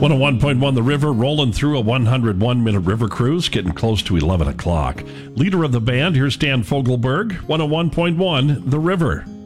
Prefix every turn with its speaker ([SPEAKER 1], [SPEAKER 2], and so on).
[SPEAKER 1] 101.1 The River, rolling through a 101-minute river cruise, getting close to 11 o'clock. Leader of the band, here's Dan Fogelberg, 101.1 The River.